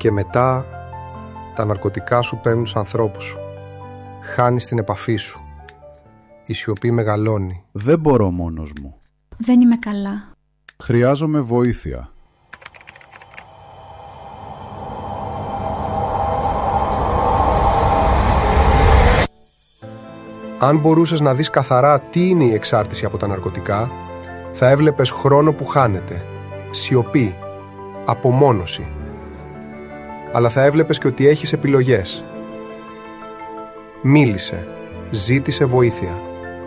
Και μετά τα ναρκωτικά σου παίρνουν τους ανθρώπους σου. Χάνεις την επαφή σου. Η σιωπή μεγαλώνει. Δεν μπορώ μόνος μου. Δεν είμαι καλά. Χρειάζομαι βοήθεια. Αν μπορούσες να δεις καθαρά τι είναι η εξάρτηση από τα ναρκωτικά, θα έβλεπες χρόνο που χάνεται, σιωπή, απομόνωση. Αλλά θα έβλεπες και ότι έχεις επιλογές. Μίλησε, ζήτησε βοήθεια.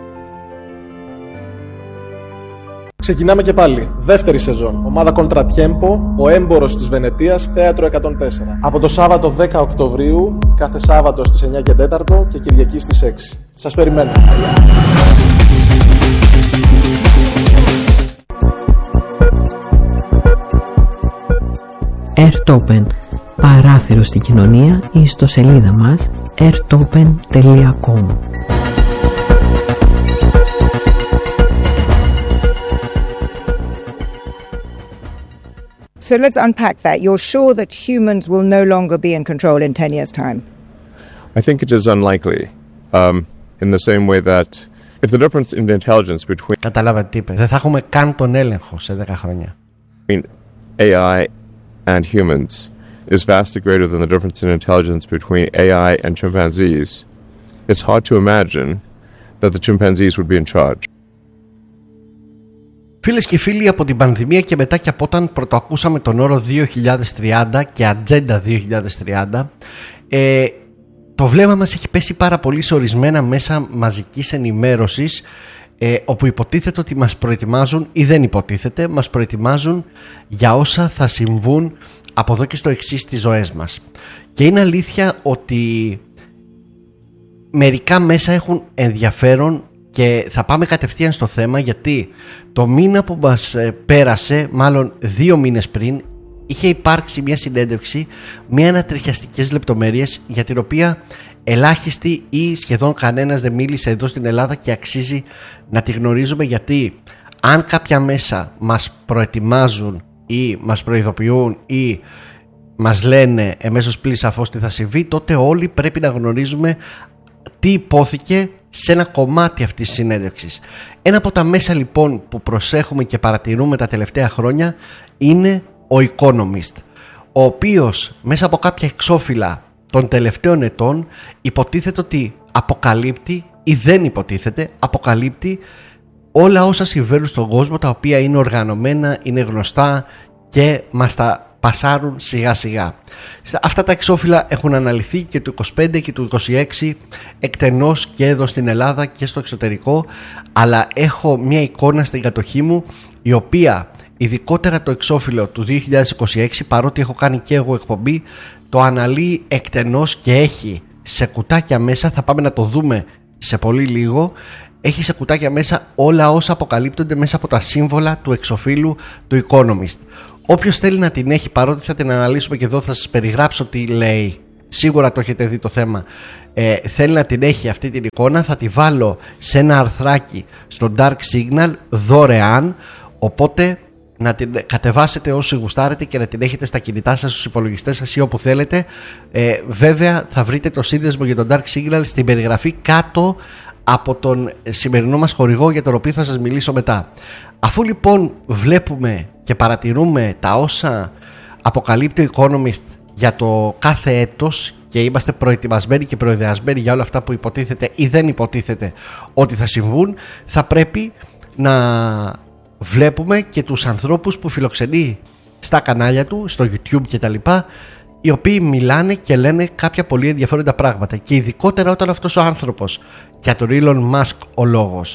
Ξεκινάμε και πάλι. Δεύτερη σεζόν. Ομάδα Contratiempo, ο έμπορος της Βενετίας, θέατρο 104. Από το Σάββατο 10 Οκτωβρίου, κάθε Σάββατο στις 9 και 4 και Κυριακή στις 6. Σας περιμένω. Airtopen. Παράθυρο στην κοινωνία ή στο σελίδα μας airtopen.com. So let's unpack that. You're sure that humans will no longer be in control in 10 years' time? I think it is unlikely. In the same way that if the difference in the intelligence between... Καταλάβατε τι είπε. Δεν θα έχουμε καν τον έλεγχο σε 10 χρόνια. AI and humans is vastly greater than the difference in intelligence between AI and chimpanzees. It's hard to imagine that the chimpanzees would be in charge. Φίλες και φίλοι, από την πανδημία και μετά και από όταν πρωτοακούσαμε τον όρο 2030 και ατζέντα 2030, το βλέμμα μας έχει πέσει πάρα πολύ σε ορισμένα μέσα μαζικής ενημέρωσης, όπου υποτίθεται ότι μας προετοιμάζουν, ή δεν υποτίθεται, μας προετοιμάζουν για όσα θα συμβούν από εδώ και στο εξής στις ζωές μας. Και είναι αλήθεια ότι μερικά μέσα έχουν ενδιαφέρον και θα πάμε κατευθείαν στο θέμα, γιατί το μήνα που μας πέρασε, μάλλον 2 μήνες πριν, είχε υπάρξει μια συνέντευξη με ανατριχιαστικές λεπτομέρειες για την οποία ελάχιστοι ή σχεδόν κανένας δεν μίλησε εδώ στην Ελλάδα και αξίζει να τη γνωρίζουμε, γιατί αν κάποια μέσα μας προετοιμάζουν ή μας προειδοποιούν ή μας λένε εμέσως πλήρης σαφώς τι θα συμβεί, τότε όλοι πρέπει να γνωρίζουμε τι υπόθηκε σε ένα κομμάτι αυτής της συνέντευξης. Ένα από τα μέσα λοιπόν που προσέχουμε και παρατηρούμε τα τελευταία χρόνια είναι ο Economist, ο οποίος μέσα από κάποια εξώφυλλα των τελευταίων ετών υποτίθεται ότι αποκαλύπτει, ή δεν υποτίθεται, αποκαλύπτει όλα όσα συμβαίνουν στον κόσμο, τα οποία είναι οργανωμένα, είναι γνωστά και μας τα πασάρουν σιγά σιγά. Αυτά τα εξώφυλλα έχουν αναλυθεί και του 25 και του 26 εκτενώς και εδώ στην Ελλάδα και στο εξωτερικό, αλλά έχω μια εικόνα στην κατοχή μου η οποία, ειδικότερα το εξώφυλλο του 2026, παρότι έχω κάνει και εγώ εκπομπή, το αναλύει εκτενώς και έχει σε κουτάκια μέσα, θα πάμε να το δούμε σε πολύ λίγο, έχει σε κουτάκια μέσα όλα όσα αποκαλύπτονται μέσα από τα σύμβολα του εξωφύλλου του Economist. Όποιος θέλει να την έχει, παρότι θα την αναλύσουμε και εδώ θα σας περιγράψω τι λέει, σίγουρα το έχετε δει το θέμα, θέλει να την έχει αυτή την εικόνα, θα τη βάλω σε ένα αρθράκι στο Dark Signal δωρεάν, οπότε να την κατεβάσετε όσοι γουστάρετε και να την έχετε στα κινητά σας, στους υπολογιστές σας ή όπου θέλετε. Βέβαια θα βρείτε το σύνδεσμο για το Dark Signal στην περιγραφή κάτω από τον σημερινό μας χορηγό, για τον οποίο θα σας μιλήσω μετά. Αφού λοιπόν βλέπουμε και παρατηρούμε τα όσα αποκαλύπτει ο Economist για το κάθε έτος και είμαστε προετοιμασμένοι και προειδεασμένοι για όλα αυτά που υποτίθεται ή δεν υποτίθεται ότι θα συμβούν, θα πρέπει να βλέπουμε και τους ανθρώπους που φιλοξενεί στα κανάλια του, στο YouTube και τα λοιπά, οι οποίοι μιλάνε και λένε κάποια πολύ ενδιαφέροντα πράγματα, και ειδικότερα όταν αυτός ο άνθρωπος, για τον Elon Musk ο λόγος,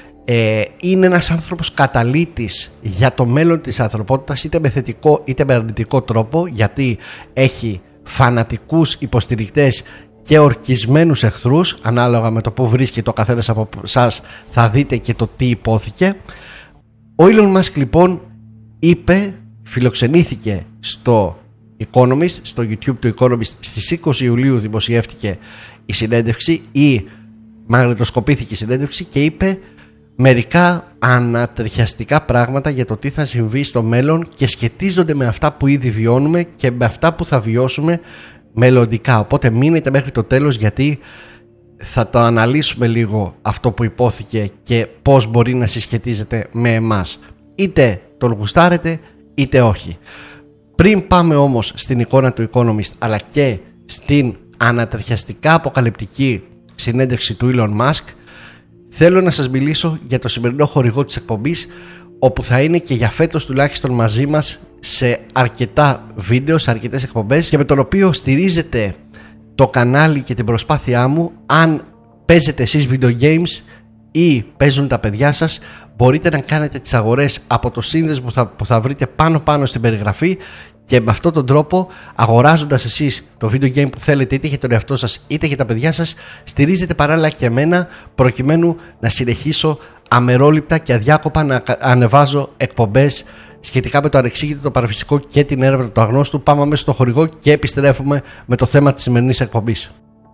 είναι ένας άνθρωπος καταλύτης για το μέλλον της ανθρωπότητας, είτε με θετικό είτε με αρνητικό τρόπο, γιατί έχει φανατικούς υποστηρικτές και ορκισμένους εχθρούς, ανάλογα με το που βρίσκεται ο καθένας από εσάς θα δείτε και το τι υπόθηκε. Ο Elon Musk λοιπόν είπε, φιλοξενήθηκε στο Economist, στο YouTube του Economist, στις 20 Ιουλίου δημοσιεύτηκε η συνέντευξη ή μαγνητοσκοπήθηκε η συνέντευξη, και είπε μερικά ανατριχιαστικά πράγματα για το τι θα συμβεί στο μέλλον και σχετίζονται με αυτά που ήδη βιώνουμε και με αυτά που θα βιώσουμε μελλοντικά. Οπότε μείνετε μέχρι το τέλος, γιατί θα το αναλύσουμε λίγο αυτό που υπόθηκε και πώς μπορεί να συσχετίζεται με εμάς. Είτε τον γουστάρετε είτε όχι. Πριν πάμε όμως στην εικόνα του Economist αλλά και στην ανατριχιαστικά αποκαλυπτική συνέντευξη του Elon Musk, θέλω να σας μιλήσω για το σημερινό χορηγό της εκπομπής, όπου θα είναι και για φέτος τουλάχιστον μαζί μας σε αρκετά βίντεο, σε αρκετές εκπομπές, και με τον οποίο στηρίζετε το κανάλι και την προσπάθειά μου. Αν παίζετε εσείς video games ή παίζουν τα παιδιά σας, μπορείτε να κάνετε τις αγορές από το σύνδεσμο που θα βρείτε πάνω στην περιγραφή, και με αυτόν τον τρόπο, αγοράζοντας εσείς το video game που θέλετε, είτε για τον εαυτό σας είτε για τα παιδιά σας, στηρίζετε παράλληλα και εμένα, προκειμένου να συνεχίσω αμερόληπτα και αδιάκοπα να ανεβάζω εκπομπές σχετικά με το ανεξήγητο, το παραφυσικό και την έρευνα του αγνώστου. Πάμε μέσα στο χορηγό και επιστρέφουμε με το θέμα της σημερινής εκπομπής.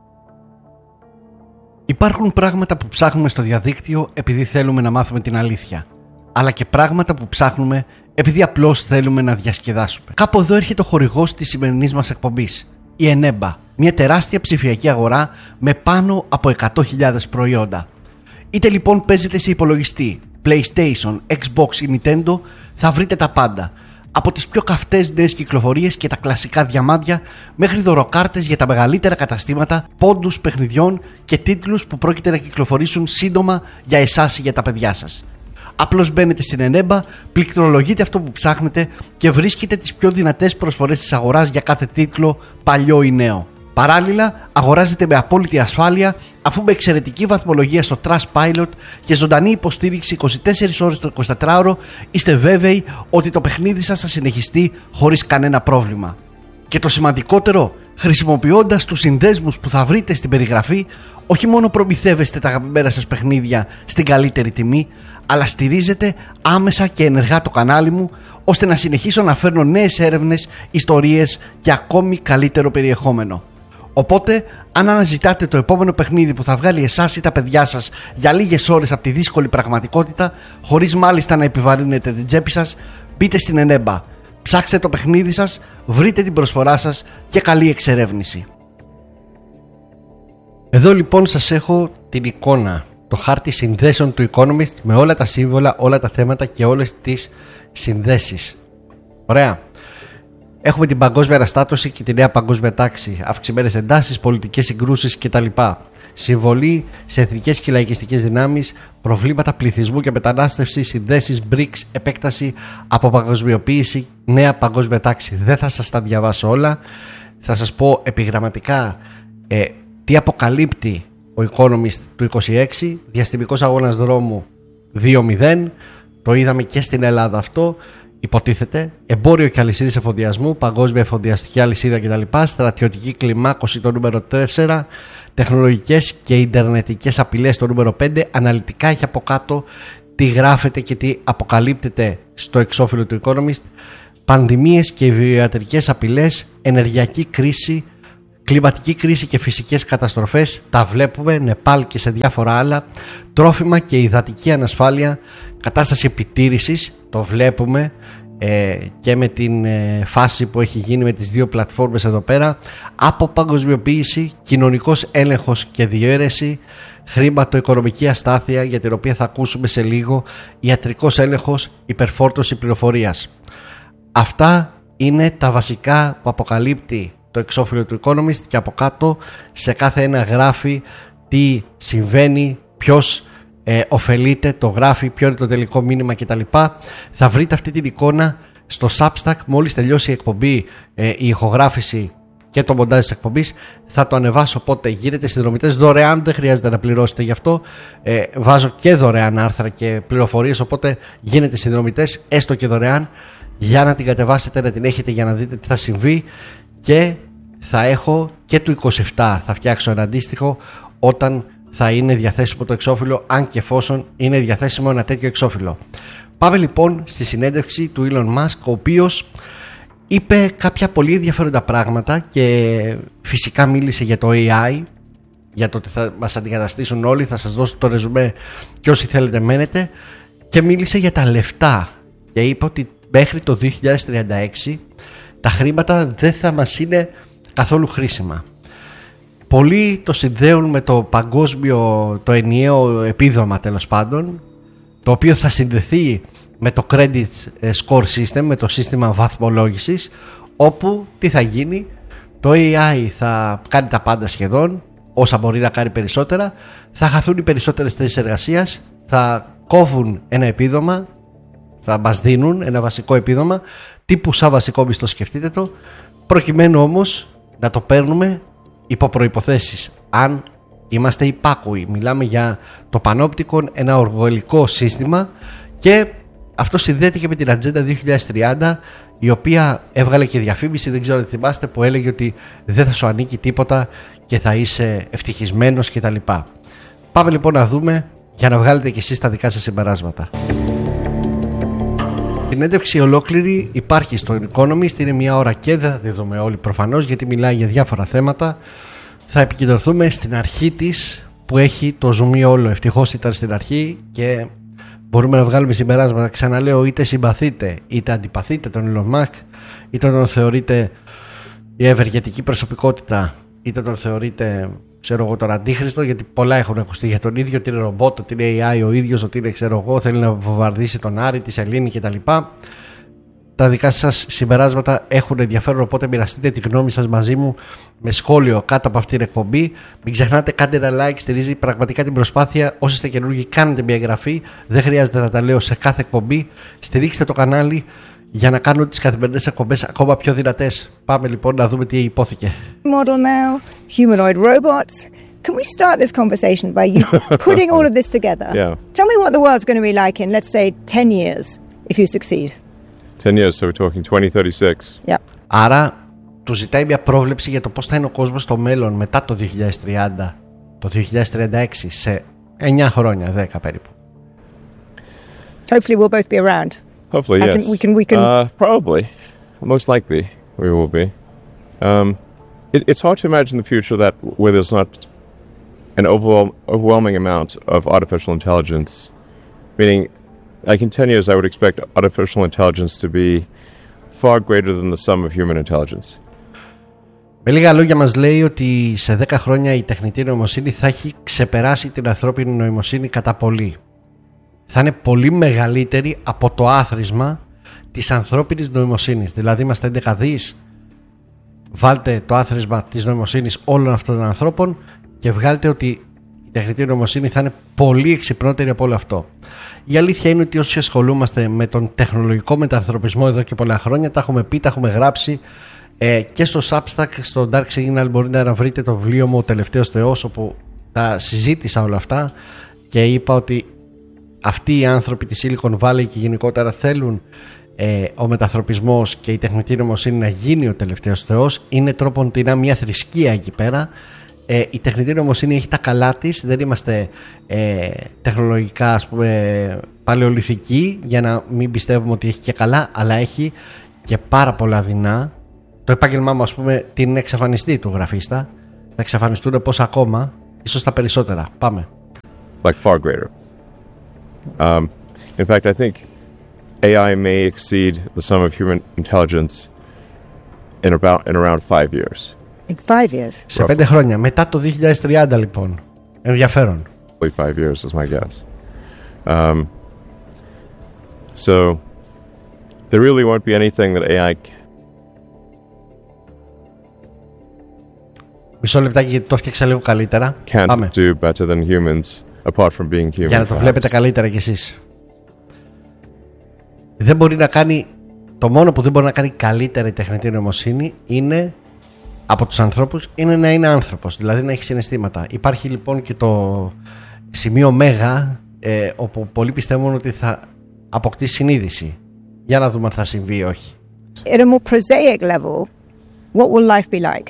Υπάρχουν πράγματα που ψάχνουμε στο διαδίκτυο επειδή θέλουμε να μάθουμε την αλήθεια, αλλά και πράγματα που ψάχνουμε επειδή απλώς θέλουμε να διασκεδάσουμε. Κάπου εδώ έρχεται ο χορηγός της σημερινής μας εκπομπής, η Eneba, μια τεράστια ψηφιακή αγορά με πάνω από 100.000 προϊόντα. Είτε λοιπόν παίζετε σε υπολογιστή, PlayStation, Xbox ή Nintendo, θα βρείτε τα πάντα. Από τις πιο καυτές νέες κυκλοφορίες και τα κλασικά διαμάντια, μέχρι δωροκάρτες για τα μεγαλύτερα καταστήματα, πόντους παιχνιδιών και τίτλους που πρόκειται να κυκλοφορήσουν σύντομα για εσάς ή για τα παιδιά σας. Απλώς μπαίνετε στην Eneba, πληκτρολογείτε αυτό που ψάχνετε και βρίσκετε τις πιο δυνατές προσφορές της αγοράς για κάθε τίτλο, παλιό ή νέο. Παράλληλα, αγοράζετε με απόλυτη ασφάλεια, αφού με εξαιρετική βαθμολογία στο Trustpilot και ζωντανή υποστήριξη 24 ώρες το 24ωρο, είστε βέβαιοι ότι το παιχνίδι σας θα συνεχιστεί χωρίς κανένα πρόβλημα. Και το σημαντικότερο, χρησιμοποιώντας τους συνδέσμους που θα βρείτε στην περιγραφή, όχι μόνο προμηθεύεστε τα αγαπημένα σας παιχνίδια στην καλύτερη τιμή, αλλά στηρίζετε άμεσα και ενεργά το κανάλι μου, ώστε να συνεχίσω να φέρνω νέες έρευνες, ιστορίες και ακόμη καλύτερο περιεχόμενο. Οπότε, αν αναζητάτε το επόμενο παιχνίδι που θα βγάλει εσάς ή τα παιδιά σας για λίγες ώρες από τη δύσκολη πραγματικότητα, χωρίς μάλιστα να επιβαρύνετε την τσέπη σας, μπείτε στην Eneba. Ψάξτε το παιχνίδι σας, βρείτε την προσφορά σας και καλή εξερεύνηση. Εδώ λοιπόν σας έχω την εικόνα, το χάρτη συνδέσεων του Economist με όλα τα σύμβολα, όλα τα θέματα και όλες τις συνδέσεις. Ωραία. Έχουμε την παγκόσμια αναστάτωση και τη νέα παγκόσμια τάξη, αυξημένες εντάσεις, πολιτικές συγκρούσεις κτλ. Συμβολή σε εθνικές και λαϊκιστικές δυνάμεις, προβλήματα πληθυσμού και μετανάστευση, συνδέσεις, BRICS, επέκταση, αποπαγκοσμιοποίηση, νέα παγκόσμια τάξη. Δεν θα σας τα διαβάσω όλα. Θα σας πω επιγραμματικά τι αποκαλύπτει ο Economist του 26. Διαστημικός αγώνας δρόμου 2.0. Το είδαμε και στην Ελλάδα αυτό. Υποτίθεται, εμπόριο και αλυσίδες εφοδιασμού, παγκόσμια εφοδιαστική αλυσίδα κτλ. Στρατιωτική κλιμάκωση το νούμερο 4. Τεχνολογικές και ιντερνετικές απειλές το νούμερο 5. Αναλυτικά έχει από κάτω τι γράφεται και τι αποκαλύπτεται στο εξώφυλλο του Economist. Πανδημίες και βιοιατρικές απειλές, ενεργειακή κρίση, κλιματική κρίση και φυσικές καταστροφές, τα βλέπουμε, Νεπάλ και σε διάφορα άλλα. Τρόφιμα και υδατική ανασφάλεια, κατάσταση επιτήρησης, το βλέπουμε και με την φάση που έχει γίνει με τις δύο πλατφόρμες εδώ πέρα. Αποπαγκοσμιοποίηση, κοινωνικός έλεγχος και διαίρεση, χρηματοοικονομική αστάθεια, για την οποία θα ακούσουμε σε λίγο, ιατρικός έλεγχος, υπερφόρτωση πληροφορίας. Αυτά είναι τα βασικά που αποκαλύπτει το εξώφυλλο του Economist, και από κάτω σε κάθε ένα γράφει τι συμβαίνει, ποιος ωφελείται, το γράφει, ποιο είναι το τελικό μήνυμα κτλ. Θα βρείτε αυτή την εικόνα στο Substack μόλις τελειώσει η εκπομπή, η ηχογράφηση και το μοντάζ της εκπομπής. Θα το ανεβάσω, οπότε γίνετε συνδρομητές δωρεάν, δεν χρειάζεται να πληρώσετε γι' αυτό. Βάζω και δωρεάν άρθρα και πληροφορίες, οπότε γίνετε συνδρομητές έστω και δωρεάν, για να την κατεβάσετε, να την έχετε, για να δείτε τι θα συμβεί. Και θα έχω και του 27, θα φτιάξω ένα αντίστοιχο όταν θα είναι διαθέσιμο το εξώφυλλο, αν και εφόσον είναι διαθέσιμο ένα τέτοιο εξώφυλλο. Πάμε λοιπόν στη συνέντευξη του Elon Musk, ο οποίος είπε κάποια πολύ ενδιαφέροντα πράγματα και φυσικά μίλησε για το AI, για το ότι θα μας αντικαταστήσουν όλοι. Θα σας δώσω το ρεζουμέ και όσοι θέλετε μένετε. Και μίλησε για τα λεφτά και είπε ότι μέχρι το 2036 τα χρήματα δεν θα μας είναι καθόλου χρήσιμα. Πολλοί το συνδέουν με το παγκόσμιο, το ενιαίο επίδομα τέλος πάντων, το οποίο θα συνδεθεί με το credit score system, με το σύστημα βαθμολόγησης, όπου τι θα γίνει, το AI θα κάνει τα πάντα σχεδόν, όσα μπορεί να κάνει περισσότερα, θα χαθούν οι περισσότερες θέσεις εργασίας, θα κόβουν ένα επίδομα, θα μας δίνουν ένα βασικό επίδομα, τύπου σαν βασικό μισθό, σκεφτείτε το, προκειμένου όμως να το παίρνουμε υπό προϋποθέσεις. Αν είμαστε υπάκουοι, μιλάμε για το πανόπτικον, ένα οργολικό σύστημα, και αυτό συνδέεται και με την Ατζέντα 2030, η οποία έβγαλε και διαφήμιση, δεν ξέρω αν θυμάστε, που έλεγε ότι δεν θα σου ανήκει τίποτα και θα είσαι ευτυχισμένος κτλ. Πάμε λοιπόν να δούμε για να βγάλετε και εσείς τα δικά σας συμπεράσματα. Η συνέντευξη ολόκληρη υπάρχει στο Economist, είναι 1 ώρα και δεν θα τη δούμε όλοι προφανώς, γιατί μιλάει για διάφορα θέματα. Θα επικεντρωθούμε στην αρχή της, που έχει το ζουμί όλο. Ευτυχώς ήταν στην αρχή και μπορούμε να βγάλουμε συμπεράσματα. Ξαναλέω, είτε συμπαθείτε είτε αντιπαθείτε τον Elon Musk, είτε τον θεωρείτε η ευεργετική προσωπικότητα, είτε τον θεωρείτε, ξέρω εγώ, τον αντίχριστο, γιατί πολλά έχουν ακουστεί για τον ίδιο, ότι είναι ρομπότ, ότι είναι AI ο ίδιος, ότι είναι, ξέρω εγώ, θέλει να βομβαρδίσει τον Άρη, τη Σελήνη κτλ. Τα δικά σας συμπεράσματα έχουν ενδιαφέρον, οπότε μοιραστείτε τη γνώμη σας μαζί μου με σχόλιο κάτω από αυτήν την εκπομπή. Μην ξεχνάτε, κάντε ένα like, στηρίζει πραγματικά την προσπάθεια. Όσοι είστε καινούργοι, κάνετε μια εγγραφή. Δεν χρειάζεται να τα λέω σε κάθε εκπομπή. Στηρίξτε το κανάλι για να κάνουν τις καθημερινές εκπομπές ακόμα πιο δυνατές. Πάμε λοιπόν να δούμε τι υπόθηκε. Model now, humanoid robots. Can we start this conversation by you putting all of this together? Yeah. Tell me what the world's going to be like in, let's say, 10 years, if you succeed. 10 years, so we're talking 2036. Yeah. Άρα του ζητάει μια πρόβλεψη για το πώς θα είναι ο κόσμος στο μέλλον μετά το 2030, το 2036, σε 9 χρόνια, 10 περίπου. Hopefully we'll both be around. Hopefully, I yes. think we can... Probably. Most likely we will be. It's hard to imagine the future where there's not an overwhelming amount of artificial intelligence. Meaning, like in 10 years, I would expect artificial intelligence to be far greater than the sum of human intelligence. Με λίγα λόγια μας λέει ότι σε 10 χρόνια η τεχνητή νοημοσύνη θα έχει ξεπεράσει την ανθρώπινη νοημοσύνη κατά πολύ. Θα είναι πολύ μεγαλύτερη από το άθροισμα της ανθρώπινης νοημοσύνης. Δηλαδή είμαστε 11 δις, βάλτε το άθροισμα της νοημοσύνης όλων αυτών των ανθρώπων και βγάλτε ότι η τεχνητή νοημοσύνη θα είναι πολύ εξυπνότερη από όλο αυτό. Η αλήθεια είναι ότι όσοι ασχολούμαστε με τον τεχνολογικό μετανθρωπισμό εδώ και πολλά χρόνια, τα έχουμε πει, τα έχουμε γράψει και στο Substack, στο Dark Signal μπορείτε να βρείτε το βιβλίο μου «Ο τελευταίος Θεός», όπου τα συζήτησα όλα αυτά και είπα ότι αυτοί οι άνθρωποι της Silicon Valley και γενικότερα θέλουν ο μετανθρωπισμός και η τεχνητή νοημοσύνη να γίνει ο τελευταίος Θεός. Είναι τρόποντινά μια θρησκεία εκεί πέρα. Η τεχνητή νοημοσύνη έχει τα καλά της, δεν είμαστε τεχνολογικά, ας πούμε, παλαιολιθικοί για να μην πιστεύουμε ότι έχει και καλά, αλλά έχει και πάρα πολλά δεινά. Το επάγγελμά μου, ας πούμε, την εξαφανιστεί του γραφίστα. Θα εξαφανιστούν πόσα ακόμα, ίσως τα περισσότερα. Πάμε. Like far greater. In fact, I think AI may exceed the sum of human intelligence in around 5 years. In 5 years? Σε 5 χρόνια, μετά το 2030 λοιπόν. Ενδιαφέρον. 5 years is my guess. So there really won't be anything that AI... Μισό λεπτάκι γιατί το έφτιαξα λίγο καλύτερα. Can't do better than humans, apart from being human. Για να το βλέπετε καλύτερα κι εσείς. Δεν μπορεί να κάνει... Το μόνο που δεν μπορεί να κάνει καλύτερα η τεχνητή νοημοσύνη είναι, από τους ανθρώπους, είναι να είναι άνθρωπος, δηλαδή να έχει συναισθήματα. Υπάρχει λοιπόν και το σημείο μέγα, όπου πολλοί πιστεύουν ότι θα αποκτήσει συνείδηση. Για να δούμε αν θα συμβεί ή όχι. At a more prosaic level, what will life be like?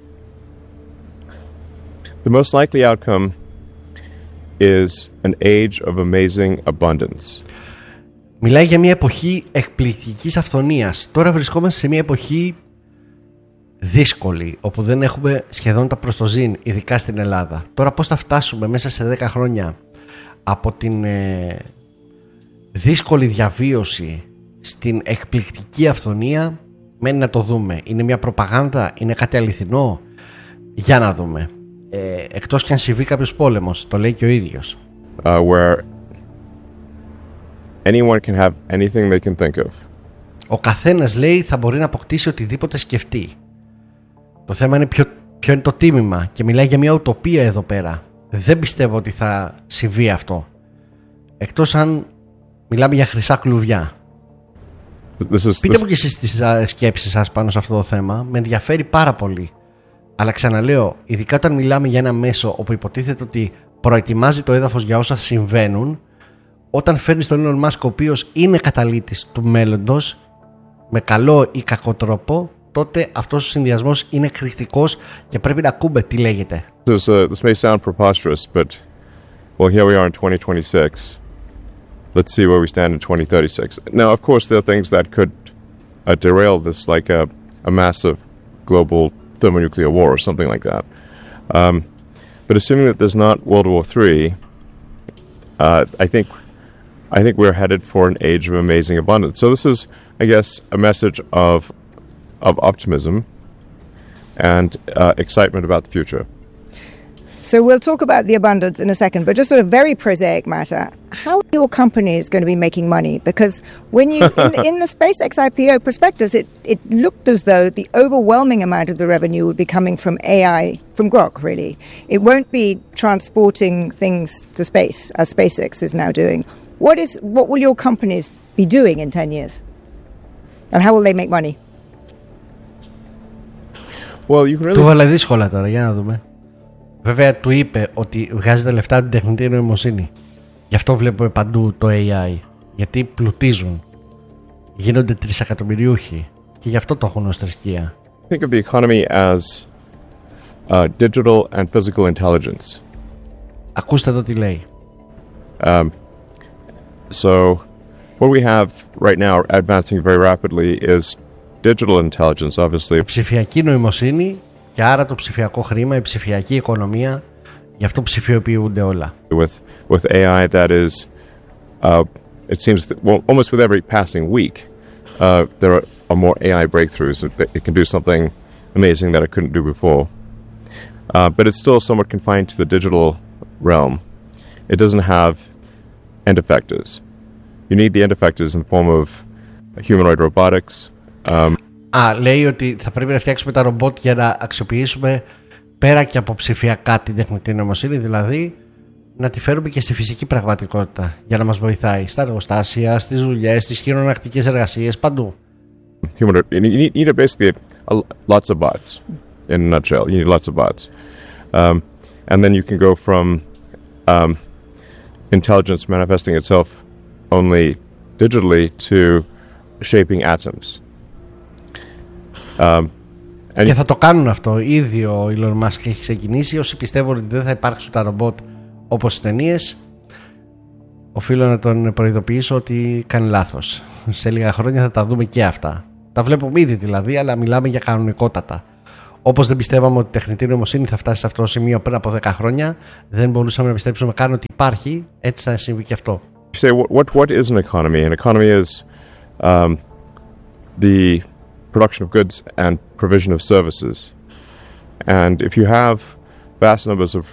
The most likely outcome is an age of amazing abundance. Μιλάει για μια εποχή εκπληκτικής αυθονίας. Τώρα βρισκόμαστε σε μια εποχή δύσκολη, όπου δεν έχουμε σχεδόν τα προστοζήν, ειδικά στην Ελλάδα. Τώρα πώς θα φτάσουμε μέσα σε 10 χρόνια από την δύσκολη διαβίωση στην εκπληκτική αυθονία, μένει να το δούμε. Είναι μια προπαγάνδα, είναι κάτι αληθινό? Για να δούμε. Εκτός κι αν συμβεί κάποιος πόλεμος, το λέει και ο ίδιος. Where anyone can have anything they can think of. Ο καθένας, λέει, θα μπορεί να αποκτήσει οτιδήποτε σκεφτεί. Το θέμα είναι ποιο είναι το τίμημα, και μιλάει για μια ουτοπία εδώ πέρα. Δεν πιστεύω ότι θα συμβεί αυτό. Εκτός αν μιλάμε για χρυσά κλουβιά. Πείτε μου και εσείς τις σκέψεις σας πάνω σε αυτό το θέμα. Με ενδιαφέρει πάρα πολύ. Αλλά ξαναλέω, ειδικά όταν μιλάμε για ένα μέσο όπου υποτίθεται ότι προετοιμάζει το έδαφος για όσα συμβαίνουν, όταν φέρνεις τον Elon Musk, ο οποίος είναι καταλύτης του μέλλοντος, με καλό ή κακό τρόπο, τότε αυτός ο συνδυασμός είναι εκρηκτικός και πρέπει να ακούμε τι λέγεται. This may sound preposterous, but well, here we are in 2026. Let's see where we stand in 2036. Now, of course, there are things that could derail this, like a massive global thermonuclear war or something like that. But assuming that there's not World War III, I think we're headed for an age of amazing abundance. So this is, I guess, a message of optimism and excitement about the future. So we'll talk about the abundance in a second, but just a very prosaic matter. How are your companies going to be making money? Because when you, in the SpaceX IPO prospectus, it looked as though the overwhelming amount of the revenue would be coming from AI, from Grok, really. It won't be transporting things to space, as SpaceX is now doing. What will your companies be doing in 10 years? And how will they make money? Well, you can really... Του βάλε δύσκολα τώρα, για να δούμε. Βέβαια του είπε ότι βγάζετε λεφτά από την τεχνητή νοημοσύνη. Γι' αυτό βλέπουμε παντού το AI. Γιατί πλουτίζουν. Γίνονται τρισεκατομμυριούχοι. Και γι' αυτό το έχουν ως θρησκεία. Think of the economy as digital and physical intelligence. Ακούστε εδώ τι λέει. So what we have right now advancing very rapidly is digital intelligence, obviously. Ψηφιακή νοημοσύνη και άρα το ψηφιακό χρήμα, η ψηφιακή οικονομία, γι' αυτό ψηφιοποιούνται όλα. With AI that is, it seems, well, almost with every passing week, there are more AI breakthroughs. It can do something amazing that it couldn't do before. But it's still somewhat confined to the digital realm. It doesn't have end effectors. You need the end effectors in the form of humanoid robotics. Λέει ότι θα πρέπει να φτιάξουμε τα ρομπότ για να αξιοποιήσουμε πέρα και από ψηφιακά την τεχνητή νοημοσύνη, δηλαδή να τη φέρουμε και στη φυσική πραγματικότητα για να μας βοηθάει στα εργοστάσια, στις δουλειές, στις χειρονακτικές εργασίες, παντού. You need basically lots of bots, in a nutshell. You need lots of bots. And then you can go from intelligence manifesting itself only digitally to shaping atoms. Και θα το κάνουν αυτό. Ήδη ο Elon Musk έχει ξεκινήσει. Όσοι πιστεύουν ότι δεν θα υπάρξουν τα ρομπότ όπως στις ταινίες, οφείλω να τον προειδοποιήσω ότι κάνει λάθος. Σε λίγα χρόνια θα τα δούμε και αυτά. Τα βλέπουμε ήδη δηλαδή, αλλά μιλάμε για κανονικότατα. Όπως δεν πιστεύαμε ότι η τεχνητή νοημοσύνη θα φτάσει σε αυτό το σημείο πριν από 10 χρόνια, δεν μπορούσαμε να πιστέψουμε καν ότι υπάρχει, έτσι θα συμβεί και αυτό. You say, what is an economy? An economy is the production of goods and provision of services. And if you have vast numbers of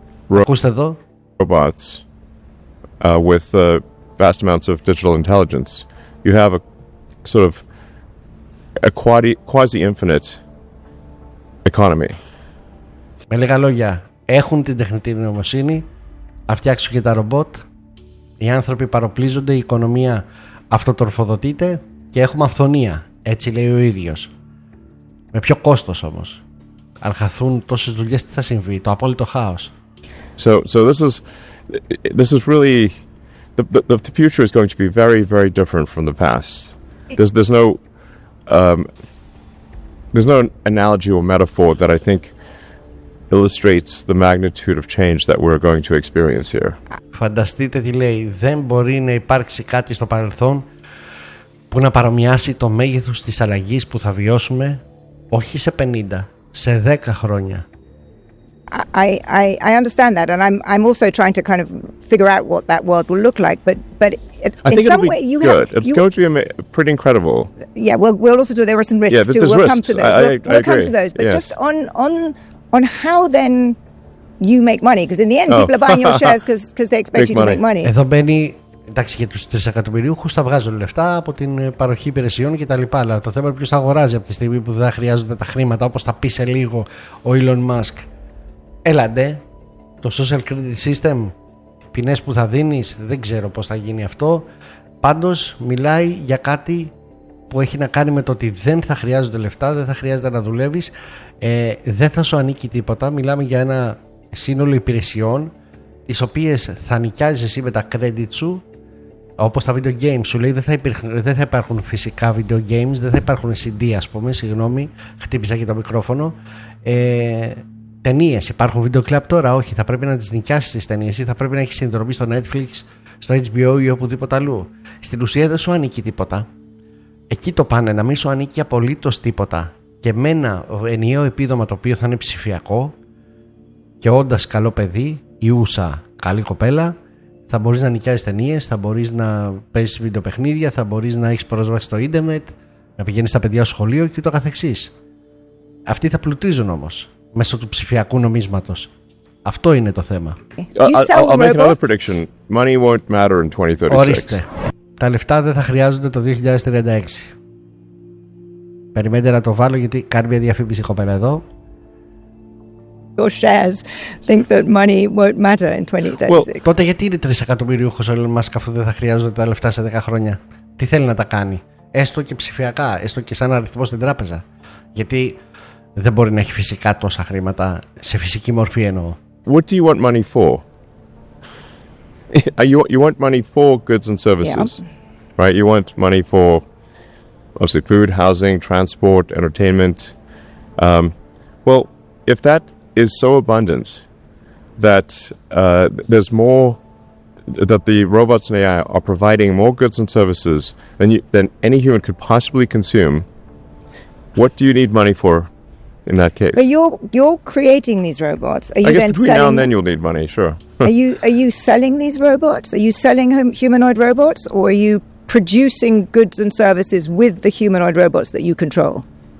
robots with vast amounts of digital intelligence, you have a sort of a quasi-infinite economy. Με λίγα λόγια, έχουν την τεχνητή νοημοσύνη, θα φτιάξουν και τα ρομπότ, οι άνθρωποι παροπλίζονται, η οικονομία αυτοτροφοδοτείται και έχουμε αυθονία. Έτσι λέει ο ίδιος. Με ποιο κόστος όμως? Αν χαθούν τόσες δουλειές, τι θα συμβεί? Το απόλυτο χάος. So this is really the future is going to be very, very different from the past. There's no analogy or metaphor that I think illustrates the magnitude of change that we're going to experience here. Φανταστείτε τι λέει. Δεν μπορεί να υπάρξει κάτι στο παρελθόν που να παρομοιάσει το μέγεθος της αλλαγής που θα βιώσουμε Όχι σε 50, σε 10 χρόνια. I understand that, and I'm also trying to kind of figure out what that world will look like. But I think it'll be good. It's going to be pretty incredible. Yeah, we'll also do. There are some risks too. We'll come to those. We'll come to those. But just on how then you make money, because in the end people are buying your shares because they expect you to make money. Εδώ μπαίνει, εντάξει, για τους τρισεκατομμυρίουχους θα βγάζουν λεφτά από την παροχή υπηρεσιών κτλ. Αλλά το θέμα είναι ποιος θα αγοράζει από τη στιγμή που δεν χρειάζονται τα χρήματα, όπως θα πει σε λίγο ο Elon Musk. Έλαντε, το social credit system, οι ποινές που θα δίνεις, δεν ξέρω πώς θα γίνει αυτό. Πάντως μιλάει για κάτι που έχει να κάνει με το ότι δεν θα χρειάζονται λεφτά, δεν θα χρειάζεται να δουλεύεις, δεν θα σου ανήκει τίποτα. Μιλάμε για ένα σύνολο υπηρεσιών τις οποίες θα νοικιάζεις εσύ με τα credit σου, όπως τα video games σου λέει. Δεν θα υπάρχουν φυσικά video games, δεν θα υπάρχουν CD, ας πούμε, συγγνώμη, χτύπησα και το μικρόφωνο. Ταινίες, υπάρχουν video club τώρα? Όχι, θα πρέπει να τις νοικιάσεις τις ταινίες ή θα πρέπει να έχεις συνδρομή στο Netflix, στο HBO ή οπουδήποτε αλλού. Στην ουσία δεν σου ανήκει τίποτα. Εκεί το πάνε, να μην σου ανήκει απολύτως τίποτα. Και με ένα ενιαίο επίδομα το οποίο θα είναι ψηφιακό και όντας καλό παιδί, η ούσα καλή κοπέλα, θα μπορείς να νοικιάζεις ταινίες, θα μπορείς να παίζεις βιντεοπαιχνίδια, θα μπορείς να έχεις πρόσβαση στο ίντερνετ, να πηγαίνεις στα παιδιά στο σχολείο και ούτω καθεξής. Αυτοί θα πλουτίζουν όμως μέσω του ψηφιακού νομίσματος. Αυτό είναι το θέμα. I'll make another prediction. Money won't matter in 2036. Ορίστε. Τα λεφτά δεν θα χρειάζονται το 2036. Περιμένετε να το βάλω γιατί κάνει μια διαφήμιση η κοπέλα εδώ. Your shares think that money won't matter in 2036. Well, τότε γιατί είναι 3 εκατομμυρίουχος ο Elon Musk αφού δεν θα χρειάζονται τα λεφτά σε 10 χρόνια? Τι θέλει να τα κάνει? Έστω και ψηφιακά, έστω και σαν αριθμό στην τράπεζα. Γιατί δεν μπορεί να έχει φυσικά τόσα χρήματα σε φυσική μορφή εννοώ. What do you want money for? You want money for goods and services, yeah. Right? You want money for obviously food, housing, transport, entertainment. Well, if that is so abundant that there's more, that the robots and AI are providing more goods and services than any human could possibly consume, what do you need money for in that case? But you're creating these robots. Are you I guess then between now and then you'll need money, sure. Are you selling these robots? Are you selling humanoid robots, or are you producing goods and services with the humanoid robots that you control?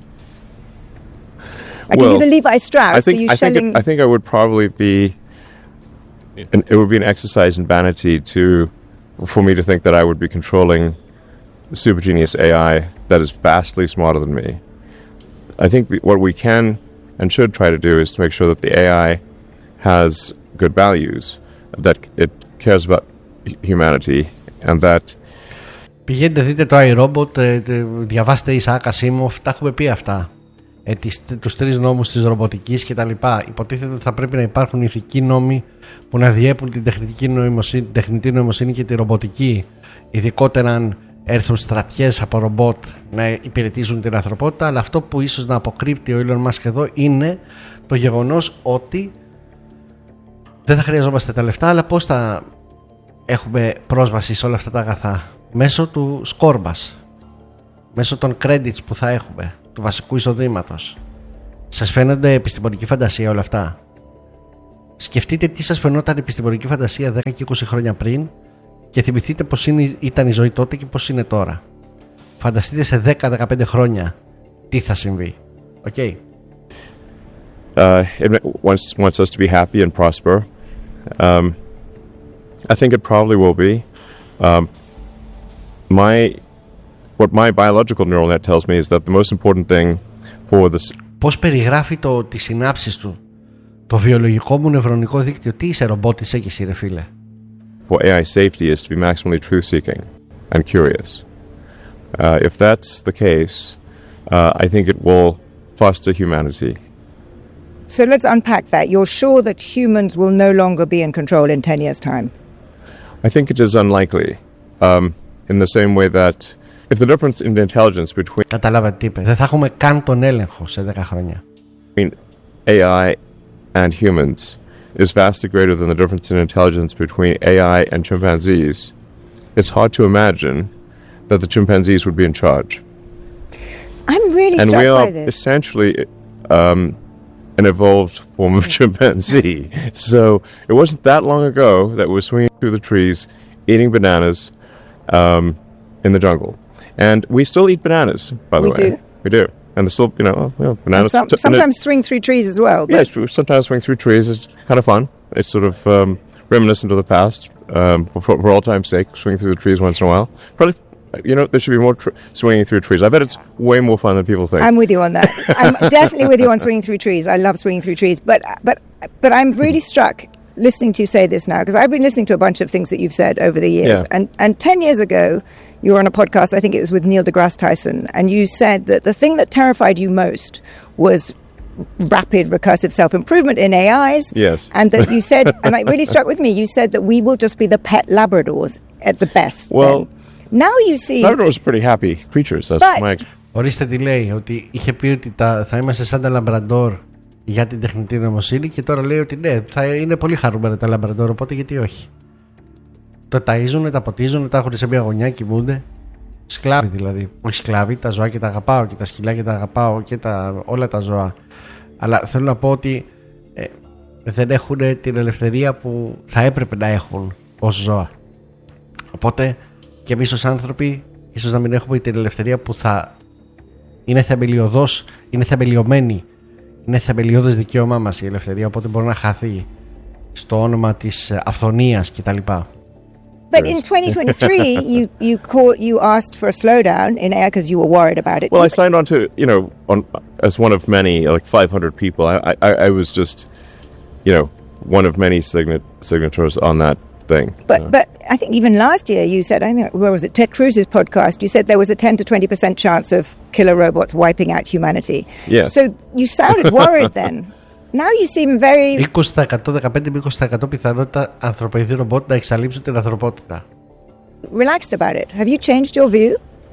Like, are you the Levi Strauss? I think I would probably be. It would be an exercise in vanity for me to think that I would be controlling the super genius AI that is vastly smarter than me. I think what we can and should try to do is to make sure that the AI has good values, that it cares about humanity, and that. Πηγαίνετε δείτε το iRobot, διαβάστε Ισαάκ Ασίμοφ, τα έχουμε πει αυτά. Τους 3 νόμους της ρομποτικής και τα λοιπά. Υποτίθεται ότι θα πρέπει να υπάρχουν ηθικοί νόμοι που να διέπουν την τεχνητή νοημοσύνη και τη ρομποτική, ειδικότερα αν έρθουν στρατιές από ρομπότ να υπηρετήσουν την ανθρωπότητα. Αλλά αυτό που ίσως να αποκρύπτει ο Elon Musk εδώ είναι το γεγονός ότι δεν θα χρειαζόμαστε τα λεφτά, αλλά πώς θα έχουμε πρόσβαση σε όλα αυτά τα αγαθά? Μέσω του σκόρμπας, μέσω των credits που θα έχουμε, του βασικού εισοδήματος. Σας φαίνονται επιστημονική φαντασία όλα αυτά? Σκεφτείτε τι σας φαινόταν επιστημονική φαντασία 10 και 20 χρόνια πριν και θυμηθείτε πως ήταν η ζωή τότε και πως είναι τώρα. Φανταστείτε σε 10-15 χρόνια τι θα συμβεί. Okay. It wants us to be happy and prosper. I think it probably will be. What my biological neural net tells me is that the most important thing for this. Πώς περιγράφει τις συνάψεις του το βιολογικό μου νευρονικό δίκτυο? Τι είσαι, ρομπότ είσαι και εσύ ρε φίλε? For AI safety is to be maximally truth-seeking and curious. If that's the case, I think it will foster humanity. So let's unpack that. You're sure that humans will no longer be in control in 10 years' time? I think it is unlikely. In the same way that if the difference in the intelligence between. Καταλάβατε τι είπε? Δεν θα έχουμε καν τον έλεγχο σε 10 χρόνια. AI and humans is vastly greater than the difference in intelligence between AI and chimpanzees. It's hard to imagine that the chimpanzees would be in charge. I'm really and struck we are by this. essentially an evolved form of chimpanzee. So it wasn't that long ago that we were swinging through the trees, eating bananas in the jungle. And we still eat bananas, by the way. We do. We do. And there's still, bananas. Sometimes swing through trees as well. Yes, we sometimes swing through trees. It's kind of fun. It's sort of reminiscent of the past. For all time's sake, swing through the trees once in a while. Probably, there should be more swinging through trees. I bet it's way more fun than people think. I'm with you on that. I'm definitely with you on swinging through trees. I love swinging through trees. But I'm really struck listening to you say this now, because I've been listening to a bunch of things that you've said over the years. Yeah. And 10 years ago, you were on a podcast, I think it was with Neil deGrasse Tyson, and you said that the thing that terrified you most was rapid recursive self-improvement in AIs. Yes. And that you said, and it really struck with me, you said that we will just be the pet Labradors at the best. Well, then. Now you see... Labradors are pretty happy creatures. That's my experience. Ορίστε τι λέει, ότι είχε πει ότι θα είμαστε σαν τα Λαμπραντόρ για την τεχνητή νοημοσύνη και τώρα λέει ότι ναι, θα είναι πολύ χαρούμενα τα Λαμπραντόρ, οπότε γιατί όχι. Το ταΐζουν, τα ποτίζουν, τα έχουν σε μια γωνιά, κοιμούνται. Σκλάβοι δηλαδή. Όχι σκλάβοι, τα ζωάκια τα αγαπάω και τα σκυλάκια τα αγαπάω και όλα τα ζώα. Αλλά θέλω να πω ότι δεν έχουν την ελευθερία που θα έπρεπε να έχουν ως ζώα. Οπότε και εμείς ως άνθρωποι ίσως να μην έχουμε την ελευθερία που θα είναι θεμελιωδώς, είναι θεμελιωμένη, είναι θεμελιώδες δικαίωμά μας η ελευθερία, οπότε μπορεί να χαθεί στο όνομα της αυθονίας κτλ. But in 2023, you asked for a slowdown in AI because you were worried about it. Well, I signed on to, as one of many, like 500 people. I was just, one of many signatories on that thing. But I think even last year you said, where was it? Ted Cruz's podcast. You said there was a 10 to 20% chance of killer robots wiping out humanity. Yes. So you sounded worried then. Now you seem very... 15-20% πιθανότητα ανθρωποειδή ρομπότ να εξαλείψουν την ανθρωπότητα. Relaxed about it. Have you changed your view?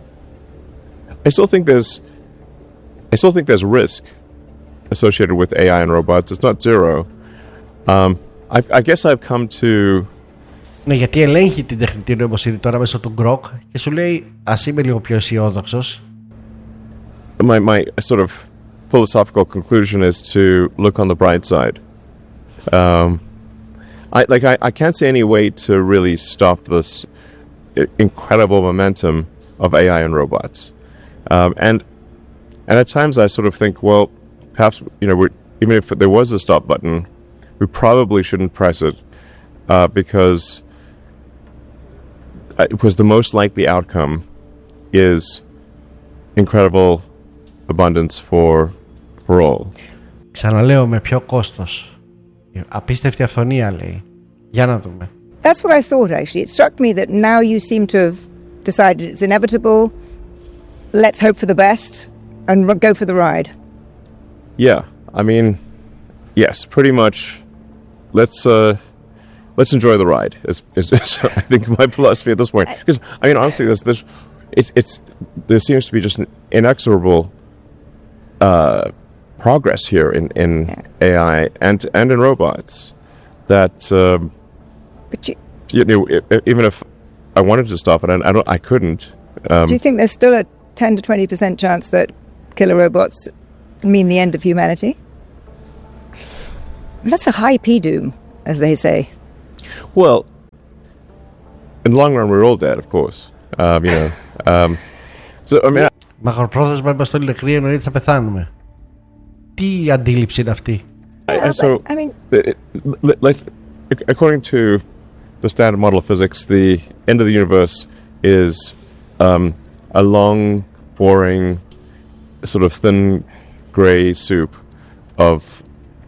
I still think there's risk associated with AI and robots. It's not zero. I guess I've come to... Ναι, γιατί ελέγχει την τεχνητή νοημοσύνη τώρα μέσω του Grok και σου λέει ας είμαι λίγο πιο αισιόδοξος. My sort of philosophical conclusion is to look on the bright side. I can't see any way to really stop this incredible momentum of AI and robots. And at times I sort of think, well, perhaps even if there was a stop button, we probably shouldn't press it because the most likely outcome is incredible abundance for all. Ξαναλέω, με ποιο κόστος? Απίστευτη αυθονία, λέει. Για να δούμε. That's what I thought, actually. It struck me that now you seem to have decided it's inevitable. Let's hope for the best and go for the ride. Yeah, I mean, yes, pretty much. Let's enjoy the ride. Is I think my philosophy at this point. Because I mean, honestly, there seems to be just an inexorable progress here in AI and in robots that but even if I wanted to stop it, I couldn't. Do you think there's still a 10 to 20% chance that killer robots mean the end of humanity? That's a high P-doom, as they say. Well, in the long run, we're all dead, of course. So I mean. Μακροπρόθεσμα είμαστε όλοι νεκροί, εννοείται θα πεθάνουμε. Τι αντίληψη είναι αυτή? According to the standard model of physics, the end of the universe is a long, boring, sort of thin, grey soup of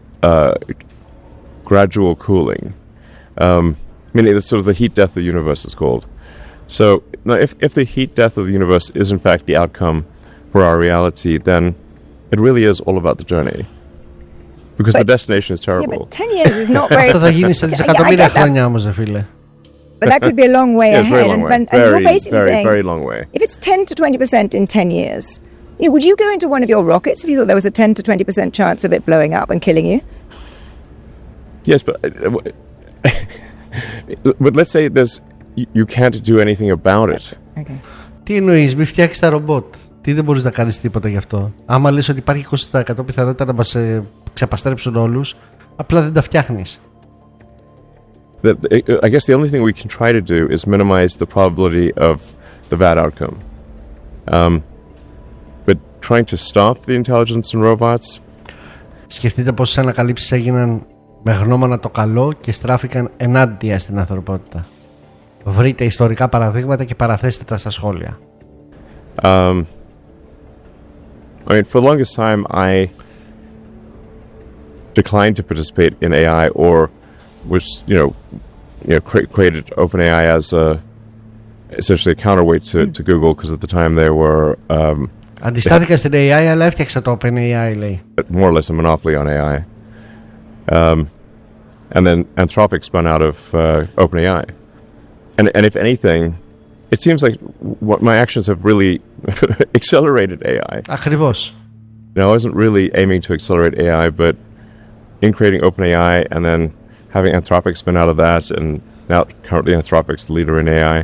gradual cooling. Meaning it's sort of the heat death of the universe is called. So if the heat death of the universe is in fact the outcome for our reality, then it really is all about the journey. Because the destination is terrible. Yeah, but 10 years is not very... Αυτό θα γίνει σε δισεκατομμύρια χρόνια όμως, φίλε. But that could be a long way yeah, ahead. Very long way. And you're basically saying, very long way. If it's 10 to 20% in 10 years, would you go into one of your rockets if you thought there was a 10 to 20% chance of it blowing up and killing you? Yes, but let's say you can't do anything about it. Okay. Τι εννοείς, μη φτιάξεις τα ρομπότ? Γιατί δεν μπορείς να κάνεις τίποτα γι' αυτό? Άμα λες ότι υπάρχει 20% πιθανότητα να μας ξεπαστρέψουν όλους, απλά δεν τα φτιάχνεις. I guess the only thing we can try to do is minimize the probability of the bad outcome. But trying to stop the intelligence in robots. Σκεφτείτε πόσες ανακαλύψεις έγιναν με γνώμονα το καλό και στράφηκαν ενάντια στην ανθρωπότητα. Βρείτε ιστορικά παραδείγματα και παραθέστε τα στα σχόλια. I mean, for the longest time, I declined to participate in AI, or was, created OpenAI as essentially a counterweight to Google, because at the time they were. Αντιστάθηκα στην AI, αλλά έφτιαξα το OpenAI, λέει. More or less a monopoly on AI. And then Anthropic spun out of OpenAI. And if anything, it seems like what my actions have really accelerated AI. Ακριβώς. I wasn't really aiming to accelerate AI, but in creating OpenAI and then having Anthropic spin out of that, and now currently Anthropic's the leader in AI.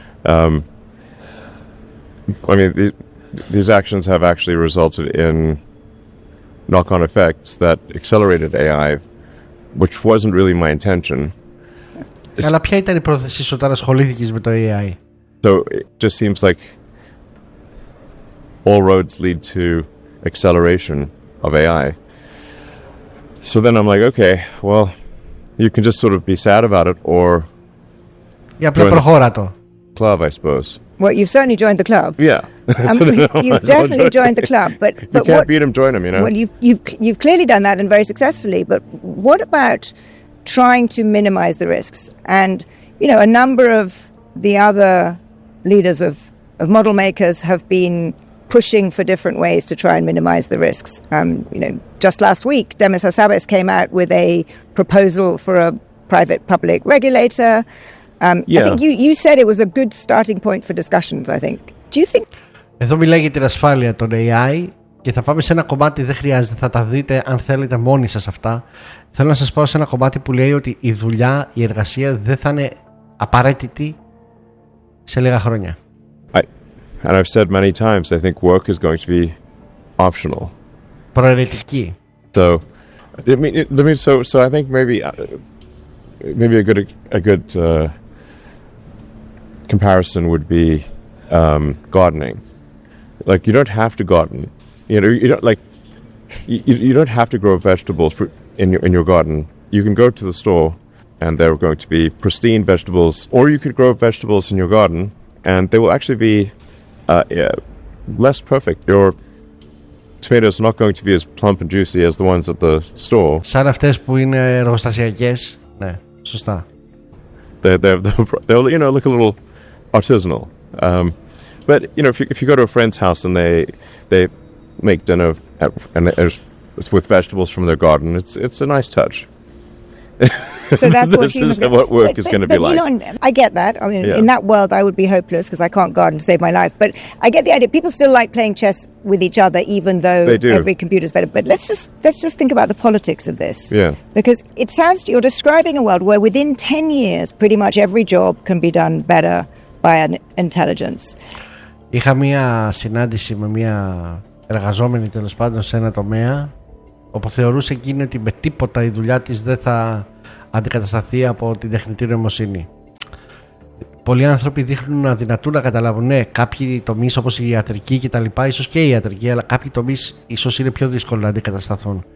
I mean, these actions have actually resulted in knock-on effects that accelerated AI, which wasn't really my intention. Αλλά ποια ήταν η πρόθεσή σου όταν ασχολήθηκες με το AI? So it just seems like all roads lead to acceleration of AI. So then I'm like, okay, well, you can just sort of be sad about it, or Για απλά προχώρα το. Club, I suppose. Well, you've certainly joined the club. Yeah. You've definitely joined the club. But you can't beat him, join him, you know. Well, you've clearly done that and very successfully. But what about trying to minimize the risks? And, a number of the other leaders of model makers have been pushing for different ways to try and minimize the risks. Just last week, Demis Hassabis came out with a proposal for a private-public regulator. I think you said it was a good starting point for discussions, I think. Do you think... Εδώ μιλάει για την ασφάλεια των AI και θα πάμε σε ένα κομμάτι, δεν χρειάζεται, θα τα δείτε αν θέλετε μόνοι σας αυτά. Θέλω να σας πάω σε ένα κομμάτι που λέει ότι η δουλειά, η εργασία δεν θα είναι απαραίτητη σε λίγα χρόνια. And I've said many times, I think work is going to be optional. Προαιρετική. So I think maybe a good comparison would be gardening. Like, you don't have to garden. You don't like you don't have to grow vegetables in your garden. You can go to the store and they're going to be pristine vegetables, or you could grow vegetables in your garden and they will actually be less perfect. Your tomatoes are not going to be as plump and juicy as the ones at the store. Σαν αυτές που είναι εργοστασιακές. Ναι, σωστά. They'll look a little artisanal. But if you go to a friend's house and they make dinner with vegetables from their garden, it's a nice touch. So that's this is what work is going to be like. I get that. I mean, in that world, I would be hopeless because I can't garden to save my life. But I get the idea. People still like playing chess with each other, even though every computer is better. But let's just think about the politics of this. Yeah. Because it sounds you're describing a world where within 10 years, pretty much every job can be done better by an intelligence. Είχα μία συνάντηση με μία εργαζόμενη τέλος πάντων σε ένα τομέα όπου θεωρούσε εκείνη ότι με τίποτα η δουλειά της δεν θα αντικατασταθεί από την τεχνητή νοημοσύνη. Πολλοί άνθρωποι δείχνουν να δυνατούν να καταλάβουν, ναι, κάποιοι τομείς όπως η ιατρική και τα λοιπά, ίσως και η ιατρική, αλλά κάποιοι τομείς ίσως είναι πιο δύσκολο να αντικατασταθούν.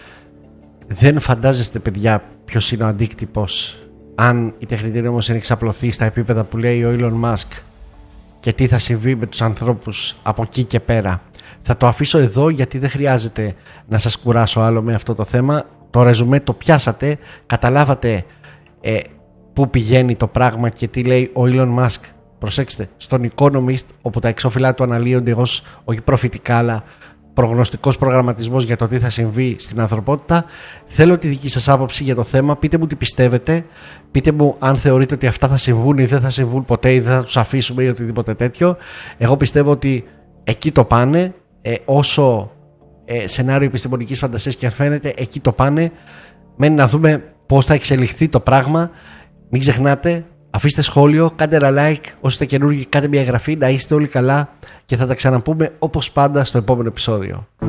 Δεν φαντάζεστε, παιδιά, ποιος είναι ο αντίκτυπος αν η τεχνητή νοημοσύνη εξαπλωθεί στα επίπεδα που λέει ο Elon Musk και τι θα συμβεί με τους ανθρώπους από εκεί και πέρα. Θα το αφήσω εδώ γιατί δεν χρειάζεται να σας κουράσω άλλο με αυτό το θέμα. Το ρεζουμέ το πιάσατε, καταλάβατε πού πηγαίνει το πράγμα και τι λέει ο Elon Musk. Προσέξτε, στον Economist, όπου τα εξώφυλλά του αναλύονται ως όχι προφητικά αλλά προγνωστικός προγραμματισμός για το τι θα συμβεί στην ανθρωπότητα. Θέλω τη δική σας άποψη για το θέμα. Πείτε μου τι πιστεύετε. Πείτε μου αν θεωρείτε ότι αυτά θα συμβούν ή δεν θα συμβούν ποτέ ή δεν θα τους αφήσουμε ή οτιδήποτε τέτοιο. Εγώ πιστεύω ότι εκεί το πάνε. Όσο σενάριο επιστημονικής φαντασίας και αν φαίνεται, εκεί το πάνε. Μένει να δούμε πώς θα εξελιχθεί το πράγμα. Μην ξεχνάτε, Αφήστε σχόλιο, κάντε ένα like, όσοι είστε καινούργοι κάντε μια εγγραφή, να είστε όλοι καλά και θα τα ξαναπούμε όπως πάντα στο επόμενο επεισόδιο.